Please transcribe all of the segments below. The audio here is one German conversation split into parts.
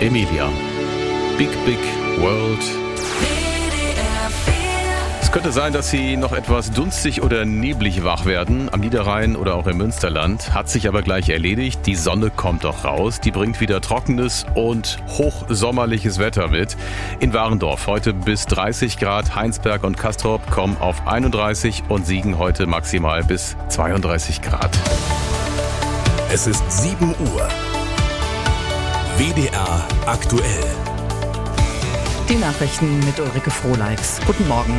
Emilia. Big Big World. Es könnte sein, dass Sie noch etwas dunstig oder neblig wach werden, am Niederrhein oder auch im Münsterland. Hat sich aber gleich erledigt. Die Sonne kommt doch raus. Die bringt wieder trockenes und hochsommerliches Wetter mit. In Warendorf heute bis 30 Grad. Heinsberg und Castrop kommen auf 31 und Siegen heute maximal bis 32 Grad. Es ist 7 Uhr. WDR aktuell. Die Nachrichten mit Ulrike Frohleix. Guten Morgen.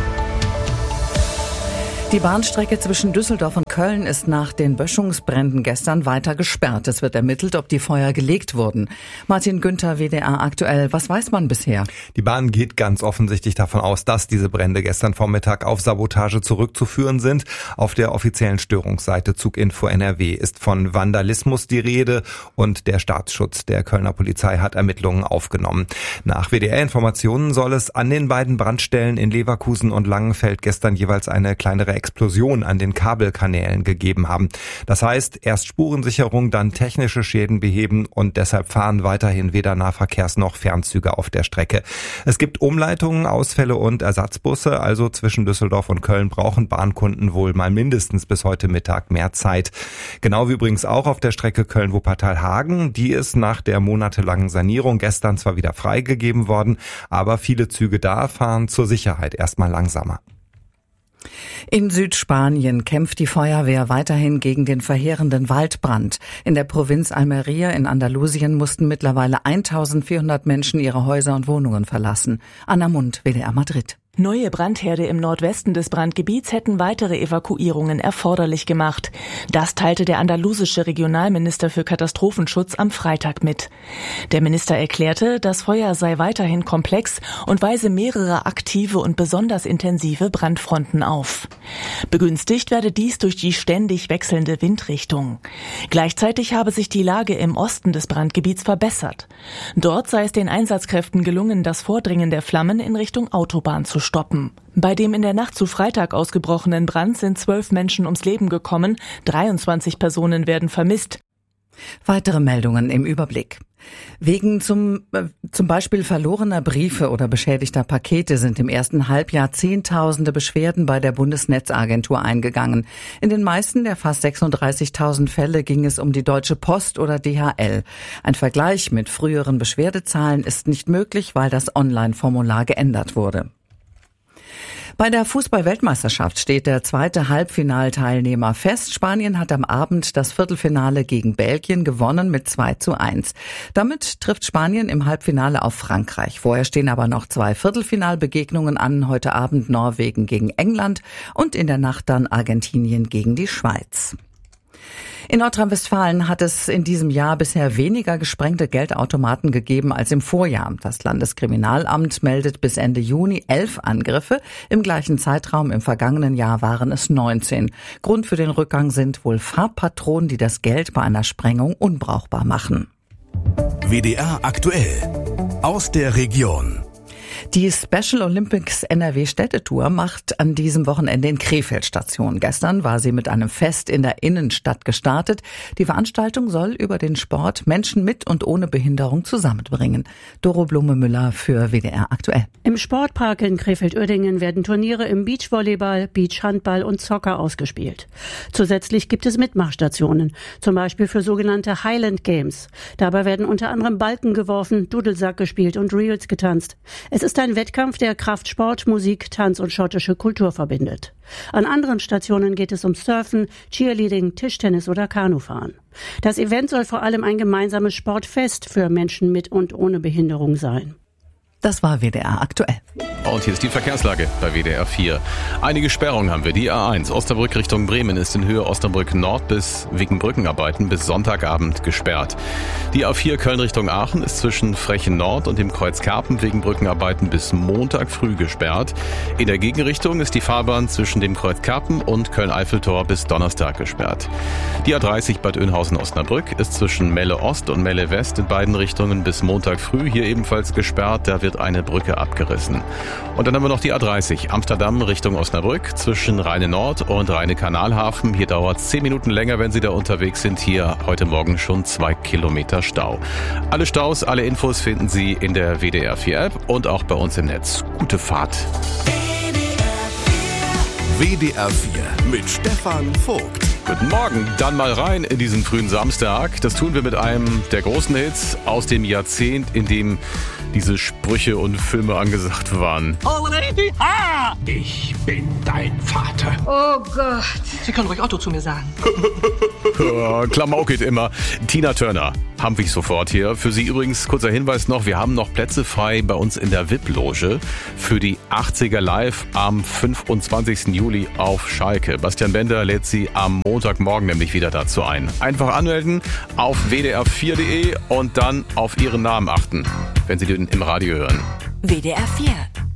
Die Bahnstrecke zwischen Düsseldorf und Köln ist nach den Böschungsbränden gestern weiter gesperrt. Es wird ermittelt, ob die Feuer gelegt wurden. Martin Günther, WDR aktuell. Was weiß man bisher? Die Bahn geht ganz offensichtlich davon aus, dass diese Brände gestern Vormittag auf Sabotage zurückzuführen sind. Auf der offiziellen Störungsseite Zuginfo NRW ist von Vandalismus die Rede und der Staatsschutz der Kölner Polizei hat Ermittlungen aufgenommen. Nach WDR-Informationen soll es an den beiden Brandstellen in Leverkusen und Langenfeld gestern jeweils eine kleinere Explosion an den Kabelkanälen gegeben haben. Das heißt, erst Spurensicherung, dann technische Schäden beheben und deshalb fahren weiterhin weder Nahverkehrs- noch Fernzüge auf der Strecke. Es gibt Umleitungen, Ausfälle und Ersatzbusse, also zwischen Düsseldorf und Köln brauchen Bahnkunden wohl mal mindestens bis heute Mittag mehr Zeit. Genau wie übrigens auch auf der Strecke Köln-Wuppertal-Hagen. Die ist nach der monatelangen Sanierung gestern zwar wieder freigegeben worden, aber viele Züge da fahren zur Sicherheit erstmal langsamer. In Südspanien kämpft die Feuerwehr weiterhin gegen den verheerenden Waldbrand. In der Provinz Almería in Andalusien mussten mittlerweile 1400 Menschen ihre Häuser und Wohnungen verlassen. Anna Mund, WDR Madrid. Neue Brandherde im Nordwesten des Brandgebiets hätten weitere Evakuierungen erforderlich gemacht. Das teilte der andalusische Regionalminister für Katastrophenschutz am Freitag mit. Der Minister erklärte, das Feuer sei weiterhin komplex und weise mehrere aktive und besonders intensive Brandfronten auf. Begünstigt werde dies durch die ständig wechselnde Windrichtung. Gleichzeitig habe sich die Lage im Osten des Brandgebiets verbessert. Dort sei es den Einsatzkräften gelungen, das Vordringen der Flammen in Richtung Autobahn zu stoppen. Bei dem in der Nacht zu Freitag ausgebrochenen Brand sind 12 Menschen ums Leben gekommen, 23 Personen werden vermisst. Weitere Meldungen im Überblick. Wegen zum Beispiel verlorener Briefe oder beschädigter Pakete sind im ersten Halbjahr Zehntausende Beschwerden bei der Bundesnetzagentur eingegangen. In den meisten der fast 36.000 Fälle ging es um die Deutsche Post oder DHL. Ein Vergleich mit früheren Beschwerdezahlen ist nicht möglich, weil das Online-Formular geändert wurde. Bei der Fußball-Weltmeisterschaft steht der zweite Halbfinalteilnehmer fest. Spanien hat am Abend das Viertelfinale gegen Belgien gewonnen mit 2:1. Damit trifft Spanien im Halbfinale auf Frankreich. Vorher stehen aber noch 2 Viertelfinalbegegnungen an. Heute Abend Norwegen gegen England und in der Nacht dann Argentinien gegen die Schweiz. In Nordrhein-Westfalen hat es in diesem Jahr bisher weniger gesprengte Geldautomaten gegeben als im Vorjahr. Das Landeskriminalamt meldet bis Ende Juni 11 Angriffe. Im gleichen Zeitraum im vergangenen Jahr waren es 19. Grund für den Rückgang sind wohl Farbpatronen, die das Geld bei einer Sprengung unbrauchbar machen. WDR aktuell. Aus der Region. Die Special Olympics NRW Städtetour macht an diesem Wochenende in Krefeld Station. Gestern war sie mit einem Fest in der Innenstadt gestartet. Die Veranstaltung soll über den Sport Menschen mit und ohne Behinderung zusammenbringen. Doro Blume-Müller für WDR aktuell. Im Sportpark in Krefeld-Uerdingen werden Turniere im Beachvolleyball, Beachhandball und Soccer ausgespielt. Zusätzlich gibt es Mitmachstationen, zum Beispiel für sogenannte Highland Games. Dabei werden unter anderem Balken geworfen, Dudelsack gespielt und Reels getanzt. Es ist ein Wettkampf, der Kraftsport, Musik, Tanz und schottische Kultur verbindet. An anderen Stationen geht es um Surfen, Cheerleading, Tischtennis oder Kanufahren. Das Event soll vor allem ein gemeinsames Sportfest für Menschen mit und ohne Behinderung sein. Das war WDR aktuell. Und hier ist die Verkehrslage bei WDR 4. Einige Sperrungen haben wir. Die A1 Osnabrück Richtung Bremen ist in Höhe Osnabrück Nord wegen Brückenarbeiten bis Sonntagabend gesperrt. Die A4 Köln Richtung Aachen ist zwischen Frechen Nord und dem Kreuz Karpen wegen Brückenarbeiten bis Montag früh gesperrt. In der Gegenrichtung ist die Fahrbahn zwischen dem Kreuz Karpen und Köln-Eiffeltor bis Donnerstag gesperrt. Die A30 Bad Oeynhausen-Osnabrück ist zwischen Melle Ost und Melle West in beiden Richtungen bis Montag früh hier ebenfalls gesperrt. Da wird wird eine Brücke abgerissen. Und dann haben wir noch die A30 Amsterdam Richtung Osnabrück zwischen Rheine Nord und Rheine Kanalhafen. Hier dauert es 10 Minuten länger, wenn Sie da unterwegs sind. Hier heute Morgen schon 2 Kilometer Stau. Alle Staus, alle Infos finden Sie in der WDR 4 App und auch bei uns im Netz. Gute Fahrt. WDR 4 mit Stefan Vogt. Guten Morgen, dann mal rein in diesen frühen Samstag. Das tun wir mit einem der großen Hits aus dem Jahrzehnt, in dem diese Sprüche und Filme angesagt waren. Ich bin dein Vater. Oh Gott. Sie können ruhig Otto zu mir sagen. Klamauk geht immer. Tina Turner haben wir sofort hier. Für Sie übrigens kurzer Hinweis noch, wir haben noch Plätze frei bei uns in der VIP-Loge für die 80er Live am 25. Juli auf Schalke. Bastian Bender lädt Sie am Montagmorgen nämlich wieder dazu ein. Einfach anmelden auf wdr4.de und dann auf Ihren Namen achten, wenn Sie den im Radio hören. WDR 4